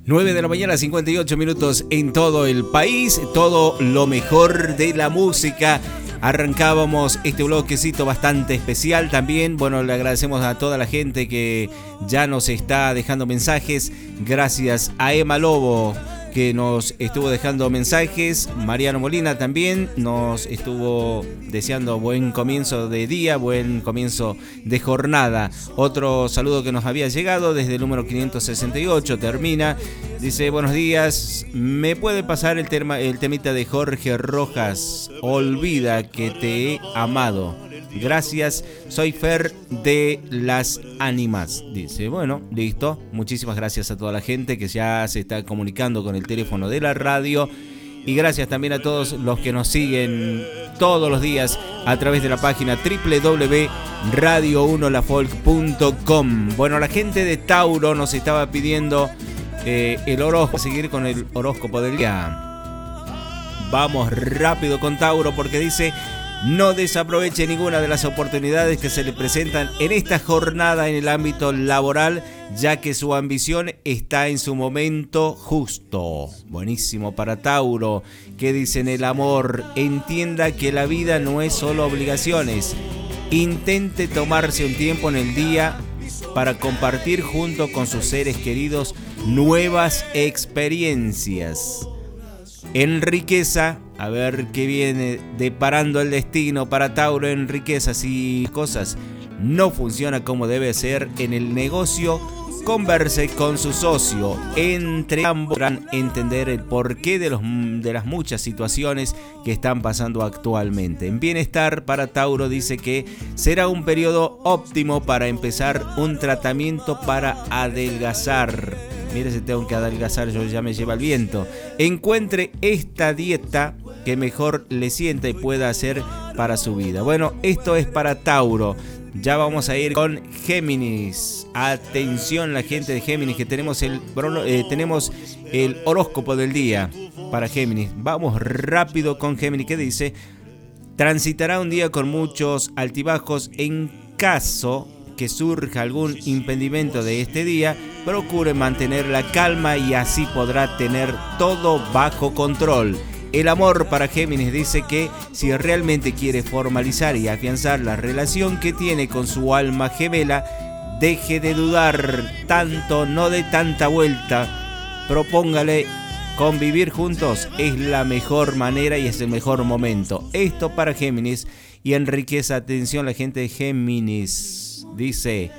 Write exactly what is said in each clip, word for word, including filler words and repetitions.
nueve de la mañana, cincuenta y ocho minutos en todo el país, todo lo mejor de la música. Arrancábamos este bloquecito bastante especial también. Bueno, le agradecemos a toda la gente que ya nos está dejando mensajes. Gracias a Emma Lobo, que nos estuvo dejando mensajes. Mariano Molina también nos estuvo deseando buen comienzo de día, buen comienzo de jornada. Otro saludo que nos había llegado desde el número quinientos sesenta y ocho termina. Dice: buenos días, ¿me puede pasar el, tema, el temita de Jorge Rojas? Olvida que te he amado. Gracias, soy Fer de Las Ánimas. Dice, bueno, listo. Muchísimas gracias a toda la gente que ya se está comunicando con el teléfono de la radio. Y gracias también a todos los que nos siguen todos los días a través de la página doble u doble u doble u punto radio uno la folk punto com. Bueno, la gente de Tauro nos estaba pidiendo eh, el horóscopo, seguir con el horóscopo del día. Vamos rápido con Tauro porque dice: no desaproveche ninguna de las oportunidades que se le presentan en esta jornada en el ámbito laboral, ya que su ambición está en su momento justo. Buenísimo para Tauro. ¿Qué dice en el amor? Entienda que la vida no es solo obligaciones. Intente tomarse un tiempo en el día para compartir junto con sus seres queridos nuevas experiencias. En riqueza, a ver qué viene deparando el destino para Tauro en riqueza. Si cosas no funcionan como debe ser en el negocio, converse con su socio. Entre ambos podrán entender el porqué de, los, de las muchas situaciones que están pasando actualmente. En bienestar para Tauro dice que será un periodo óptimo para empezar un tratamiento para adelgazar. Mire, si tengo que adelgazar, yo ya me lleva el viento. Encuentre esta dieta que mejor le sienta y pueda hacer para su vida. Bueno, esto es para Tauro. Ya vamos a ir con Géminis. Atención la gente de Géminis, que tenemos el, eh, tenemos el horóscopo del día para Géminis. Vamos rápido con Géminis, que dice: transitará un día con muchos altibajos. En caso que surja algún impedimento de este día, procure mantener la calma y así podrá tener todo bajo control. El amor para Géminis dice que si realmente quiere formalizar y afianzar la relación que tiene con su alma gemela, deje de dudar tanto, no dé tanta vuelta, propóngale convivir juntos, es la mejor manera y es el mejor momento. Esto para Géminis. Y en riqueza, atención la gente de Géminis, dice: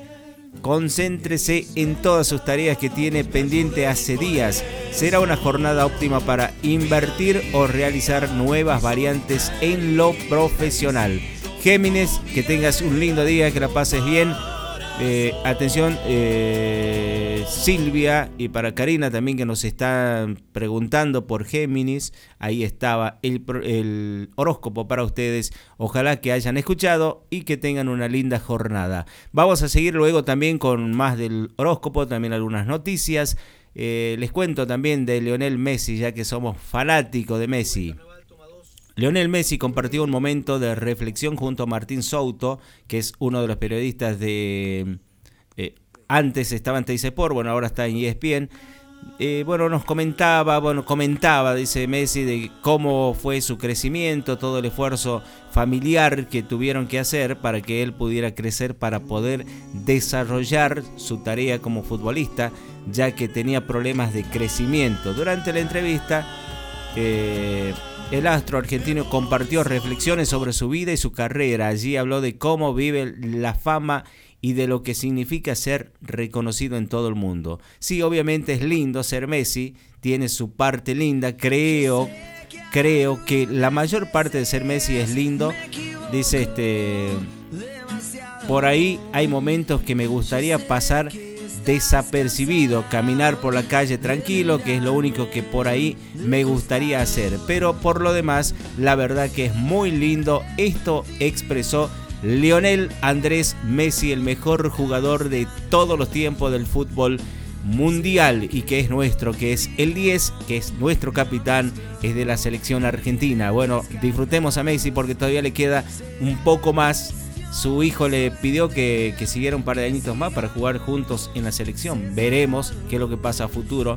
concéntrese en todas sus tareas que tiene pendiente hace días. Será una jornada óptima para invertir o realizar nuevas variantes en lo profesional. Géminis, que tengas un lindo día, que la pases bien. Eh, atención, eh, Silvia, y para Karina también, que nos están preguntando por Géminis. Ahí estaba el, el horóscopo para ustedes. Ojalá que hayan escuchado y que tengan una linda jornada. Vamos a seguir luego también con más del horóscopo, también algunas noticias. Eh, les cuento también de Lionel Messi, ya que somos fanáticos de Messi. Lionel Messi compartió un momento de reflexión junto a Martín Souto, que es uno de los periodistas de... Eh, antes estaba en Teis Sport, bueno, ahora está en E S P N. Eh, bueno, nos comentaba, bueno, comentaba, dice Messi, de cómo fue su crecimiento, todo el esfuerzo familiar que tuvieron que hacer para que él pudiera crecer, para poder desarrollar su tarea como futbolista, ya que tenía problemas de crecimiento. Durante la entrevista, eh, el astro argentino compartió reflexiones sobre su vida y su carrera. Allí habló de cómo vive la fama y de lo que significa ser reconocido en todo el mundo. Sí, obviamente es lindo ser Messi, tiene su parte linda, creo, creo que la mayor parte de ser Messi es lindo. Dice, este, por ahí hay momentos que me gustaría pasar desapercibido, caminar por la calle tranquilo, que es lo único que por ahí me gustaría hacer. Pero por lo demás, la verdad que es muy lindo. Esto expresó Lionel Andrés Messi, el mejor jugador de todos los tiempos del fútbol mundial y que es nuestro, que es el diez, que es nuestro capitán, es de la selección argentina. Bueno, disfrutemos a Messi porque todavía le queda un poco más. Su hijo le pidió que, que siguiera un par de añitos más para jugar juntos en la selección. Veremos qué es lo que pasa a futuro.